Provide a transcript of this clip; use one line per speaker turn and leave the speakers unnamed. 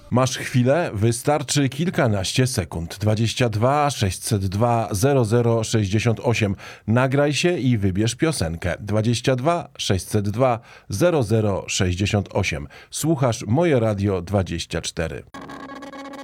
Masz chwilę? Wystarczy kilkanaście sekund. 22 602 0068. Nagraj się i wybierz piosenkę. 22 602 0068. Słuchasz Moje Radio 24.